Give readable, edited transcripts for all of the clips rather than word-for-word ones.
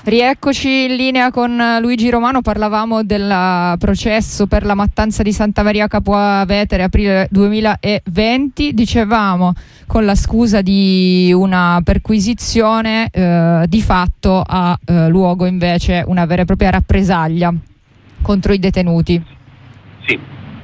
Rieccoci in linea con Luigi Romano. Parlavamo del processo per la mattanza di Santa Maria Capua Vetere, aprile 2020. Dicevamo, con la scusa di una perquisizione, di fatto ha luogo invece una vera e propria rappresaglia contro i detenuti. Sì.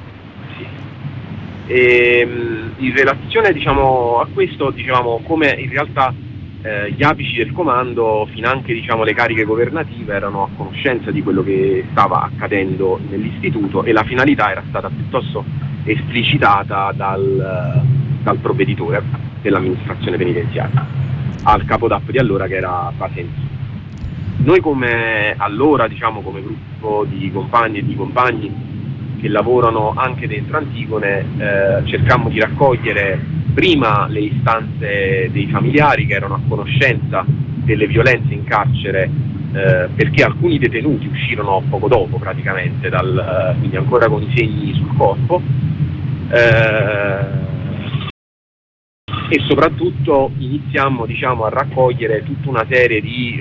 In relazione a questo, come in realtà gli apici del comando, finanche le cariche governative, erano a conoscenza di quello che stava accadendo nell'istituto, e la finalità era stata piuttosto esplicitata dal provveditore dell'amministrazione penitenziaria, al capo DAP di allora, che era Basenti. Noi come gruppo di compagni e di compagni che lavorano anche dentro Antigone, cercammo di raccogliere prima le istanze dei familiari che erano a conoscenza delle violenze in carcere, perché alcuni detenuti uscirono poco dopo, praticamente, quindi ancora con i segni sul corpo, e soprattutto iniziammo a raccogliere tutta una serie di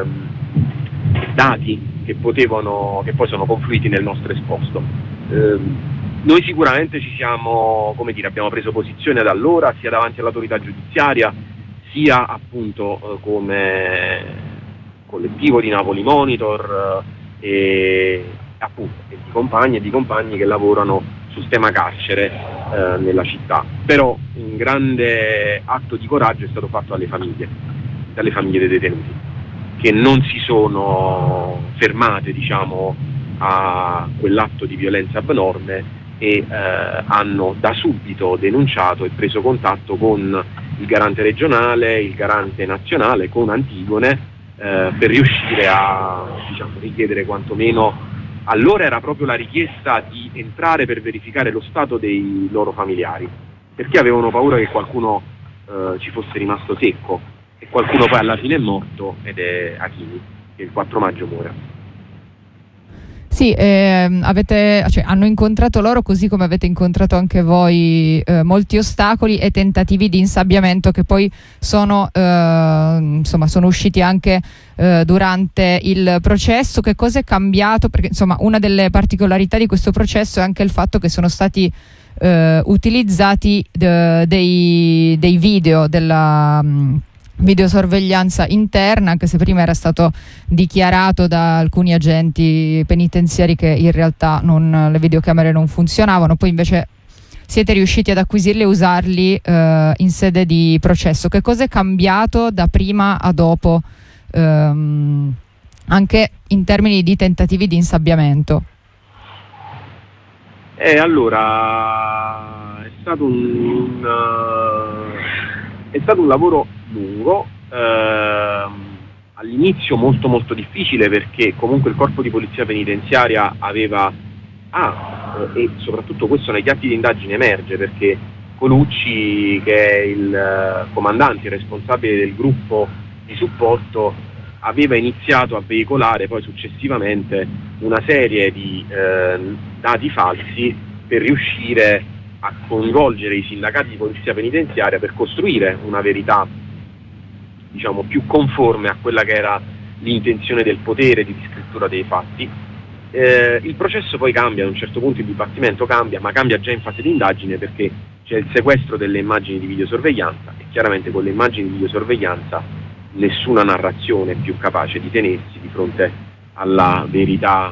dati che poi sono confluiti nel nostro esposto. Noi sicuramente abbiamo preso posizione da allora, sia davanti all'autorità giudiziaria, sia appunto come collettivo di Napoli Monitor, e di compagni e di compagni che lavorano sul tema carcere nella città. Però un grande atto di coraggio è stato fatto dalle famiglie dei detenuti, che non si sono fermate a quell'atto di violenza abnorme, e hanno da subito denunciato e preso contatto con il garante regionale, il garante nazionale, con Antigone, per riuscire a richiedere, quantomeno allora era proprio la richiesta di entrare per verificare lo stato dei loro familiari, perché avevano paura che qualcuno ci fosse rimasto secco, e qualcuno poi alla fine è morto, ed è Achini, che il 4 maggio muore. Sì, hanno incontrato loro, così come avete incontrato anche voi, molti ostacoli e tentativi di insabbiamento, che poi sono usciti anche durante il processo. Che cosa è cambiato? Perché una delle particolarità di questo processo è anche il fatto che sono stati utilizzati dei video della videosorveglianza interna, anche se prima era stato dichiarato da alcuni agenti penitenziari che in realtà le videocamere non funzionavano. Poi invece siete riusciti ad acquisirli e usarli in sede di processo. Che cosa è cambiato da prima a dopo, anche in termini di tentativi di insabbiamento? Allora, è stato un lavoro lungo, all'inizio molto molto difficile, perché comunque il corpo di polizia penitenziaria aveva e soprattutto questo negli atti di indagine emerge, perché Colucci, che è il comandante, il responsabile del gruppo di supporto, aveva iniziato a veicolare poi successivamente una serie di dati falsi per riuscire a coinvolgere i sindacati di polizia penitenziaria per costruire una verità più conforme a quella che era l'intenzione del potere di scrittura dei fatti. Il processo poi cambia, ad un certo punto il dibattimento cambia, ma cambia già in fase di indagine, perché c'è il sequestro delle immagini di videosorveglianza, e chiaramente con le immagini di videosorveglianza nessuna narrazione è più capace di tenersi di fronte alla verità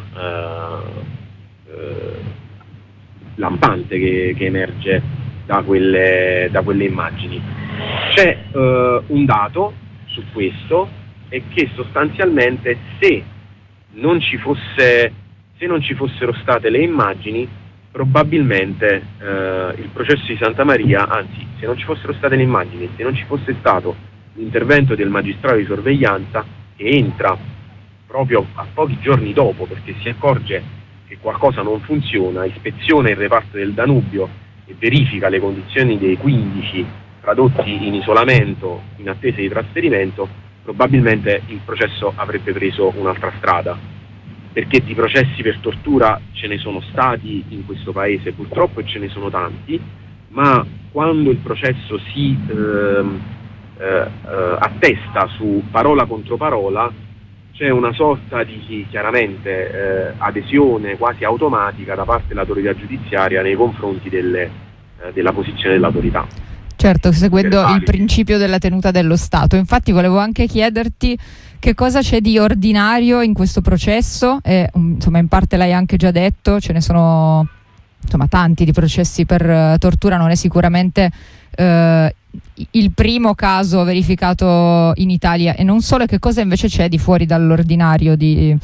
lampante che emerge da quelle immagini. C'è un dato su questo, è che sostanzialmente se non ci fossero state le immagini, probabilmente il processo di Santa Maria, anzi, se non ci fossero state le immagini, se non ci fosse stato l'intervento del magistrato di sorveglianza, che entra proprio a pochi giorni dopo, perché si accorge che qualcosa non funziona, ispeziona il reparto del Danubio e verifica le condizioni dei 15 tradotti in isolamento in attesa di trasferimento, probabilmente il processo avrebbe preso un'altra strada, perché di processi per tortura ce ne sono stati in questo paese purtroppo, e ce ne sono tanti, ma quando il processo si attesta su parola contro parola, c'è una sorta di chiaramente adesione quasi automatica da parte dell'autorità giudiziaria nei confronti della posizione dell'autorità. Certo, seguendo il principio della tenuta dello Stato. Infatti volevo anche chiederti che cosa c'è di ordinario in questo processo, insomma in parte l'hai anche già detto, ce ne sono tanti di processi per tortura, non è sicuramente il primo caso verificato in Italia, e non solo. Che cosa invece c'è di fuori dall'ordinario in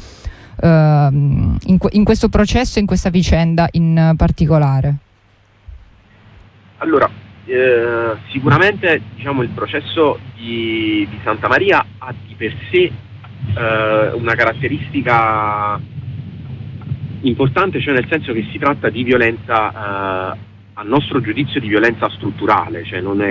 questo processo, in questa vicenda in particolare? Allora, sicuramente il processo di Santa Maria ha di per sé una caratteristica importante, cioè nel senso che si tratta di violenza, a nostro giudizio di violenza strutturale, cioè non è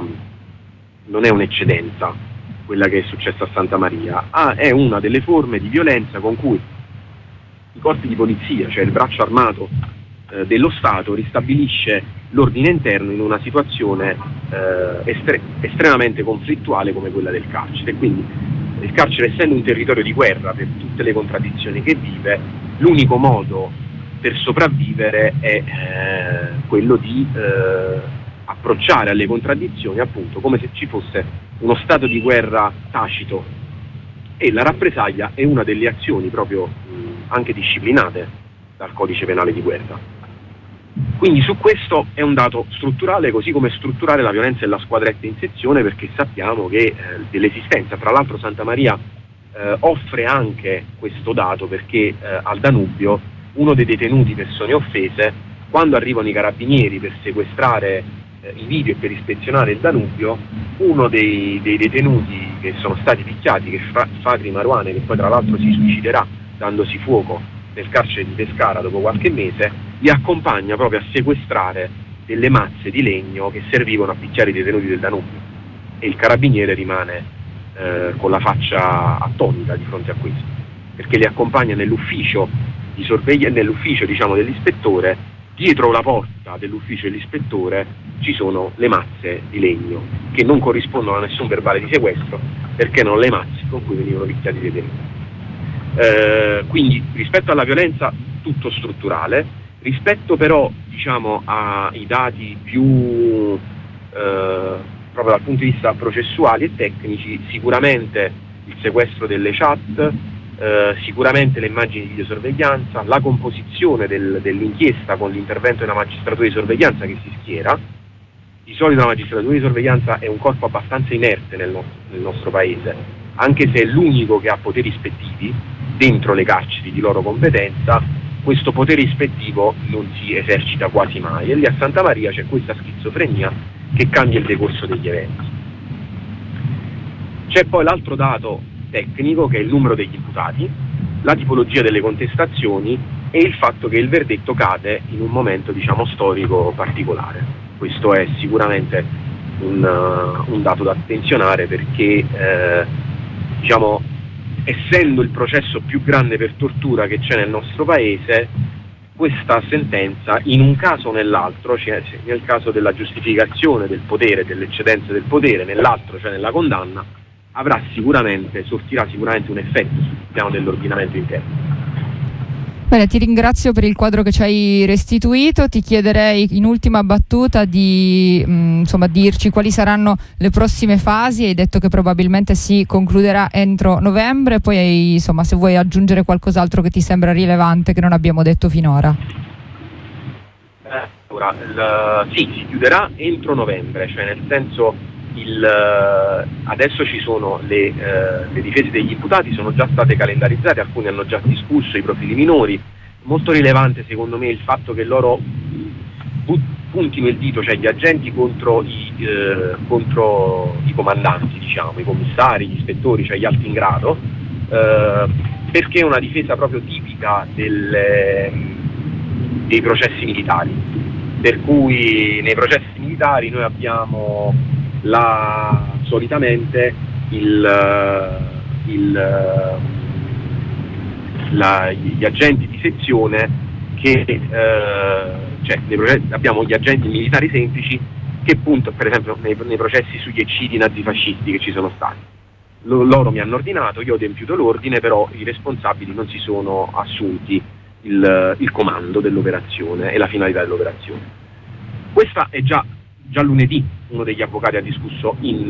un'eccedenza quella che è successa a Santa Maria, è una delle forme di violenza con cui i corpi di polizia, cioè il braccio armato dello Stato, ristabilisce l'ordine interno in una situazione estremamente conflittuale come quella del carcere. Quindi il carcere, essendo un territorio di guerra per tutte le contraddizioni che vive, l'unico modo per sopravvivere è quello di approcciare alle contraddizioni appunto come se ci fosse uno stato di guerra tacito, e la rappresaglia è una delle azioni proprio anche disciplinate dal codice penale di guerra. Quindi su questo è un dato strutturale, così come strutturale la violenza della squadretta in sezione, perché sappiamo che dell'esistenza, tra l'altro Santa Maria offre anche questo dato, perché al Danubio uno dei detenuti persone offese, quando arrivano i carabinieri per sequestrare i video e per ispezionare il Danubio, uno dei detenuti che sono stati picchiati, che è Fagri Maruane, che poi tra l'altro si suiciderà dandosi fuoco nel carcere di Pescara dopo qualche mese, li accompagna proprio a sequestrare delle mazze di legno che servivano a picchiare i detenuti del Danubio, e il carabiniere rimane con la faccia attonita di fronte a questo, perché li accompagna nell'ufficio di nell'ufficio dell'ispettore. Dietro la porta dell'ufficio dell'ispettore ci sono le mazze di legno che non corrispondono a nessun verbale di sequestro, perché erano le mazze con cui venivano picchiati i detenuti. Quindi rispetto alla violenza tutto strutturale, rispetto però ai dati più proprio dal punto di vista processuali e tecnici, sicuramente il sequestro delle chat, sicuramente le immagini di videosorveglianza, la composizione dell'inchiesta con l'intervento della magistratura di sorveglianza che si schiera. Di solito la magistratura di sorveglianza è un corpo abbastanza inerte nel nostro paese, anche se è l'unico che ha poteri ispettivi dentro le carceri di loro competenza. Questo potere ispettivo non si esercita quasi mai, e lì a Santa Maria c'è questa schizofrenia che cambia il decorso degli eventi. C'è poi l'altro dato tecnico, che è il numero degli imputati, la tipologia delle contestazioni e il fatto che il verdetto cade in un momento storico particolare. Questo è sicuramente un dato da attenzionare, perché essendo il processo più grande per tortura che c'è nel nostro paese, questa sentenza in un caso o nell'altro, cioè nel caso della giustificazione del potere, dell'eccedenza del potere, nell'altro, cioè nella condanna, sortirà sicuramente un effetto sul piano dell'ordinamento interno. Bene, ti ringrazio per il quadro che ci hai restituito. Ti chiederei in ultima battuta di dirci quali saranno le prossime fasi. Hai detto che probabilmente si concluderà entro novembre, poi se vuoi aggiungere qualcos'altro che ti sembra rilevante che non abbiamo detto finora. Sì, si chiuderà entro novembre, cioè nel senso adesso ci sono le difese degli imputati, sono già state calendarizzate, alcuni hanno già discusso i profili minori. Molto rilevante secondo me il fatto che loro puntino il dito, cioè gli agenti, contro i comandanti, i commissari, gli ispettori, cioè gli alti in grado, perché è una difesa proprio tipica dei processi militari, per cui nei processi militari noi abbiamo solitamente gli agenti di sezione che abbiamo gli agenti militari semplici che per esempio nei processi sugli eccidi nazifascisti che ci sono stati, loro mi hanno ordinato, io ho adempiuto l'ordine, però i responsabili non si sono assunti il comando dell'operazione e la finalità dell'operazione. Questa è già lunedì uno degli avvocati ha discusso in